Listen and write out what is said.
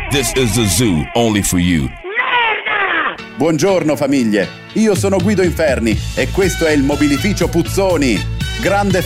This is the zoo, only for you. Buongiorno famiglie, io sono Guido Inferni e questo è il mobilificio Puzzoni. Grande